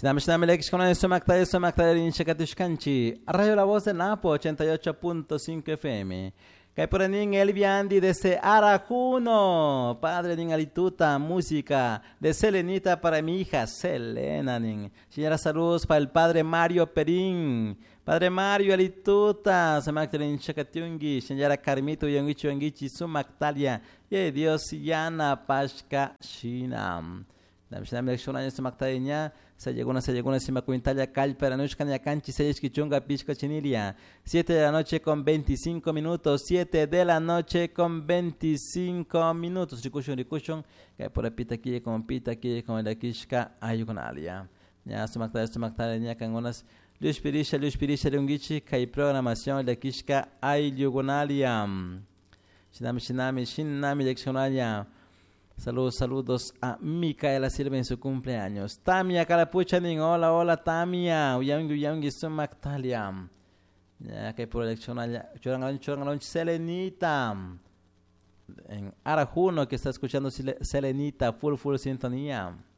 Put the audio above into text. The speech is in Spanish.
Shinami Lex con el Somakta in Chacatushkanchi. Radio La Voz de Napo 88.5 FM. Kay por ning Elviandi desde Arajuno. Padre ning alituta, música de Selenita para mi hija Selena ning. Señora saludos para el padre Mario Perín. Padre Mario alituta, Somakta in Chacatiungi. Señora Carmito Yangichi Yangichi Sumaktalia. Y Dios Yana Pashka Shinam. Shinami Lex con el Somakta se llegó una simacuintalla cal para noche ya canchi se esquichunga pisca chinilia 7 de la noche con 25 minutos 7 de la noche con 25 minutos rikushon que por pita aquí con la kishka ayugonalia ya sumakta ya kan unas luz pirisha lungichi kai programación de kishka ayugonalia shinami leccionalia. Saludos a Micaela Silva en su cumpleaños. Tamia Calapuchanin, hola Tamia. Uyangi Sumaktalia. Ya que por elección allá. Chorangalón Selenita. En Arajuno que está escuchando Selenita, full sintonía.